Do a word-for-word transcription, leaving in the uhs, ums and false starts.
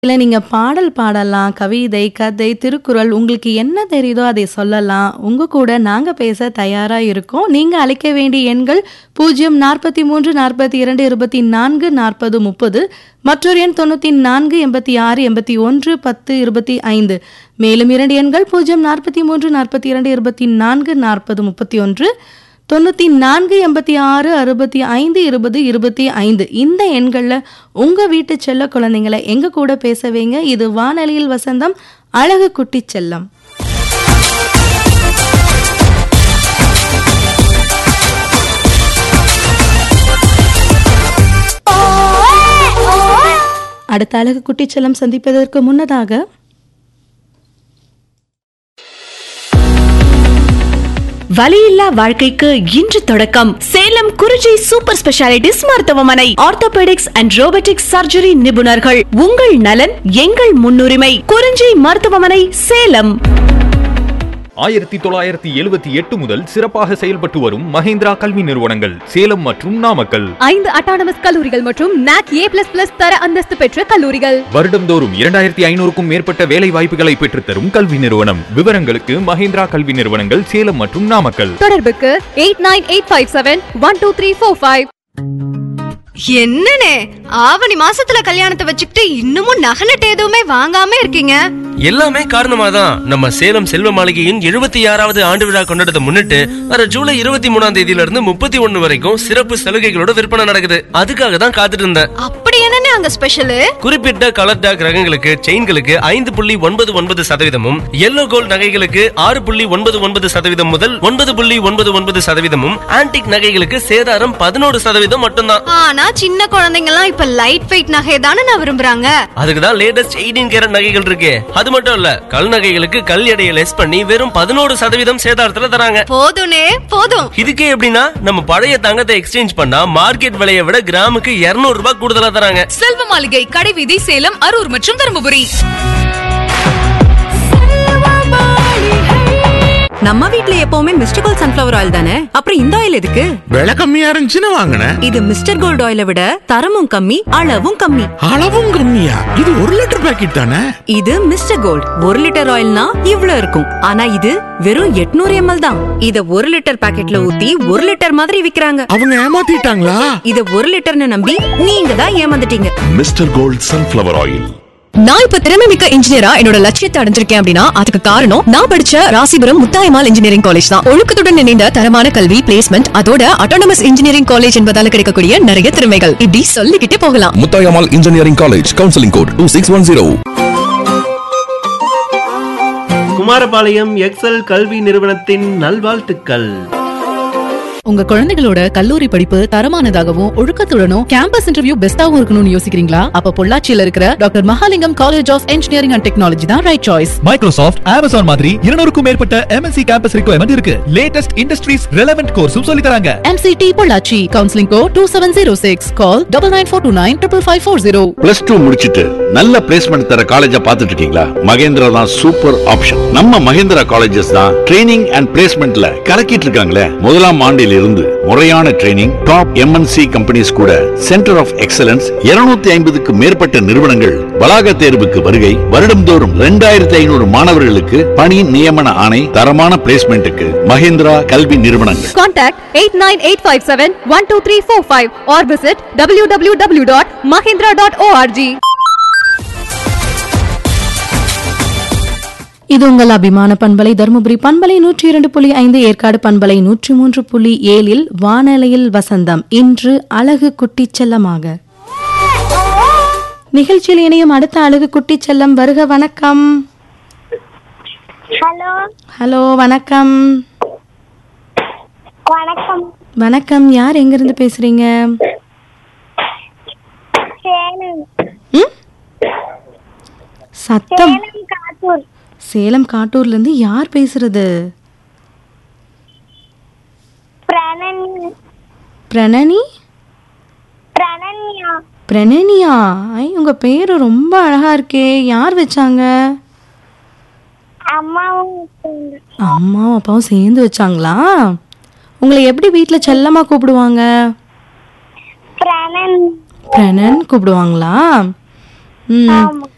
இல்ல நீங்க பாடல் பாடலாம், கவிதை, கதை, திருக்குறள் உங்களுக்கு என்ன தெரியுதோ அதை சொல்லலாம். உங்க கூட நாங்க பேச தயாரா இருக்கோம். நீங்க அழைக்க வேண்டிய எண்கள் பூஜ்ஜியம் நாற்பத்தி மூன்று நாற்பத்தி இரண்டு இருபத்தி நான்கு நாற்பது முப்பது மற்றொரு எண் தொண்ணூத்தி நான்கு எண்பத்தி ஆறு எண்பத்தி ஒன்று பத்து இருபத்தி ஐந்து. மேலும் இரண்டு எண்கள் பூஜ்ஜியம் நாற்பத்தி மூன்று நாற்பத்தி இரண்டு இருபத்தி நான்கு நாற்பது முப்பத்தி ஒன்று தொண்ணூத்தி நான்கு எண்பத்தி ஆறு அறுபத்தி ஐந்து இருபது இருபத்தி ஐந்து. இந்த எண்கள்ல உங்க வீட்டு செல்ல குழந்தைங்களை எங்க கூட பேச வைங்க. இது வானொலியில் வசந்தம் அழகு குட்டி செல்லம். அடுத்த அழகு குட்டி செல்லம் சந்திப்பதற்கு முன்னதாக வலியில்லா வாழ்க்கைக்கு இன்று தொடக்கம். சேலம் குறிஞ்சி சூப்பர் ஸ்பெஷாலிட்டிஸ் மருத்துவமனை. ஆர்த்தோபெடிக்ஸ் அண்ட் ரோபோட்டிக்ஸ் சர்ஜரி நிபுணர்கள். உங்கள் நலன் எங்கள் முன்னுரிமை. குறிஞ்சி மருத்துவமனை, சேலம். ஆயிரத்தி தொள்ளாயிரத்தி எழுபத்தி எட்டு முதல் சிறப்பாக செயல்பட்டு வரும் மஹேந்திரா கல்வி நிறுவனங்கள் சேலம் மற்றும் நாமக்கல். ஐந்து அட்டானமஸ் கல்லூரிகள் மற்றும் நாக் ஏ பிளஸ் பிளஸ் தர அந்தஸ்து பெற்ற கல்லூரிகள். வருடந்தோறும் இரண்டாயிரத்தி ஐநூறுக்கும் மேற்பட்ட வேலை வாய்ப்புகளை பெற்றுத்தரும் கல்வி நிறுவனம். விவரங்களுக்கு மஹேந்திரா கல்வி நிறுவனங்கள் சேலம் மற்றும் நாமக்கல். தொடர்புக்கு eight nine eight five seven one two three four five. என்னனே ஆவணி மாசத்துல கல்யாணத்தை வச்சுக்கிட்டு இன்னமும் நகநட்டு எதுவுமே வாங்காம இருக்கீங்க? எல்லாமே காரணமாதான் நம்ம சேலம் செல்வ மாளிகையின் எழுபத்தி ஆறாவது ஆண்டு விழா கொண்டாடத்தை முன்னிட்டு வர ஜூலை இருபத்தி மூணாம் தேதியில இருந்து முப்பத்தி ஒண்ணு வரைக்கும் சிறப்பு சலுகைகளோட விற்பனை நடக்குது. அதுக்காக தான் காத்துட்டு இருந்தேன். அப்படி என்னன்னு அங்க ஸ்பெஷல்? குறிப்பிட்ட கலர் டாக் ரகங்களுக்கு செயின்களுக்கு ஐந்து புள்ளி ஒன்பது ஒன்பது சதவீதமும், எல்லோ கோல்ட் நகைகளுக்கு ஆறு புள்ளி ஒன்பது ஒன்பது சதவீதம் முதல் ஒன்பது புள்ளி ஒன்பது ஒன்பது சதவீதமும், ஆன்டிக் நகைகளுக்கு சேதாரம் பதினோரு சதவீதம் மட்டும்தான். ஆனா சின்ன குழந்தைங்க எல்லாம் இப்ப லைட் வெயிட் நகை தானே நான் விரும்புறாங்க. அதுக்குதான் லேட்டஸ்ட் எயிட்டீன் கேரட் நகைகள் இருக்கு. அது மட்டும் இல்ல, கல் நகைகளுக்கு கல் எடையை லெஸ் பண்ணி வெறும் பதினோரு சதவீதம் சேதாரத்துல தராங்க. போதும்னே போதும். இதுக்கே எப்படின்னா நம்ம பழைய தங்கத்தை எக்ஸ்சேஞ்ச் பண்ணா மார்க்கெட் விலையை விட கிராமுக்கு இருநூறு ரூபாய் கூடுதலா தராங்க. செல்வ மாளிகை, கடைவீதி, சேலம், அரூர் மற்றும் தருமபுரி. நம்ம வீட்ல எப்பவுமே மிஸ்டர் கோல்ட் சன்ஃபிளவர் ஆயில் தானே, அப்புறம் இந்த ஆயில் எதுக்கு? விலை கம்மியா இருந்துச்சுன்னு வாங்கினேன். இது மிஸ்டர் கோல்ட் ஆயிலை விட தரமும் கம்மி, அளவும் கம்மி. அளவும் கம்மியா? இது ஒரு லிட்டர் பாக்கெட் தானே. இது மிஸ்டர் கோல்ட் ஒரு லிட்டர் ஆயில்னா இவ்ளோ இருக்கும். ஆனா இது வெறும் எட்நூறு எம்எல் தான். இத ஒரு லிட்டர் பாக்கெட்ல ஊத்தி ஒரு லிட்டர் மாதிரி விக்கிறாங்க. அவங்க ஏமாத்திட்டாங்களா? இத ஒரு லிட்டர்னு நம்பி நீங்க தான் ஏமாந்துட்டீங்க. Mister gold sunflower oil. நான் இப்ப திறமை மிக்க இன்ஜினியரா என்னோட லட்சியத்தை அடைஞ்சிருக்கேன் அப்படின்னா அதுக்கு காரணம் நான் படிச்ச ராசிபுரம் முத்தாயம்மாள் இன்ஜினியரிங் காலேஜ் தான். ஒழுக்கத்துடன் இணைந்த தரமான கல்வி, பிளேஸ்மெண்ட், அதோட அட்டானமஸ் இன்ஜினியரிங் காலேஜ் என்பதால கிடைக்கக்கூடிய நிறைய திறமைகள் இப்படி சொல்லிக்கிட்டே போகலாம். Muthayammal engineering college, counselling code two six one zero. Kumarapalayam XL கல்வி நிறுவனத்தின் நல்வாழ்த்துக்கள். உங்க குழந்தைகளோட கல்லூரி படிப்பு தரமானதாகவும் ஒழுக்கத்துடனும் கேம்பஸ் இன்டர்வியூ பெஸ்டாவும் இருக்கணும்னு யோசிக்கிறீங்களா? அப்ப பொள்ளாச்சியில இருக்கிற doctor Mahalingam college of engineering and technology தான் ரைட் சாய்ஸ். மைக்ரோசாஃப்ட், அமேசான் மாதிரி இருநூறுக்கும் மேற்பட்ட எம்என்சி கேம்பஸ் ரிக்வயர்மெண்ட் இருக்கு. லேட்டஸ்ட் இண்டஸ்ட்ரீஸ் ரெலவென்ட் கோர்ஸும் சொல்லி தராங்க. MCT Pollachi, counselling code two seven zero six. Call double nine four two nine triple five four zero. Plus two முடிச்சிட்டு நல்ல placement தர காலேஜா பாத்துட்டு இருக்கீங்களா? மகேந்திரா தான் சூப்பர் ஆப்ஷன். நம்ம மகேந்திரா காலேஜஸ் தான் ட்ரைனிங் அண்ட் பிளேஸ்மெண்ட்ல கலக்கிட்டு இருக்காங்களே. முதலாம் ஆண்டில் இருந்து முறையான ட்ரைனிங், டாப் எம்என்சி கம்பெனிஸ் கூட சென்டர் ஆஃப் எக்ஸலன்ஸ், இருநூத்தி ஐம்பதுக்கு மேற்பட்ட நிறுவனங்கள் வளாக தேர்வுக்கு வருகை, வருடம்தோறும் இரண்டாயிரத்தி ஐநூறு மாணவர்களுக்கு பணி நியமன ஆணை, தரமான பிளேஸ்மெண்ட்டுக்கு மகேந்திரா கல்வி நிறுவனங்கள். Contact eight nine eight five seven one two three four five or visit W W W dot mahindra dot org. இது உங்கள் அபிமான பண்பலை தருமபுரி பண்பலை நூற்றி இரண்டு புள்ளி ஐந்து, ஏற்காடு பண்பலை நூற்றி மூன்று புள்ளி ஏழில் வானலையில் வசந்தம். இன்று அழகு குட்டி செல்லமாக நிகழ்ச்சியில் இணையும் அடுத்த அழகு குட்டி செல்லம். வருக, வணக்கம். ஹலோ ஹலோ வணக்கம். வணக்கம். வணக்கம். யார் எங்கிருந்து பேசுறீங்க? சேலம். சத்தம். சேலம் காட்டூர். சேலம் காட்டூர்ல இருந்து யார் பேசுறது? பிரணனி. பிரணனி? பிரணனியா. பிரணனியா? ஐ, உங்க பேரு ரொம்ப அழகா இருக்கே. யார் வச்சாங்க? அம்மாவும் அம்மாவும் அப்பாவும் சேர்ந்து வச்சாங்களா? உங்களை எப்படி வீட்டுல செல்லமா கூப்பிடுவாங்க? பிரணன். பிரணன் கூப்பிடுவாங்களா? ம்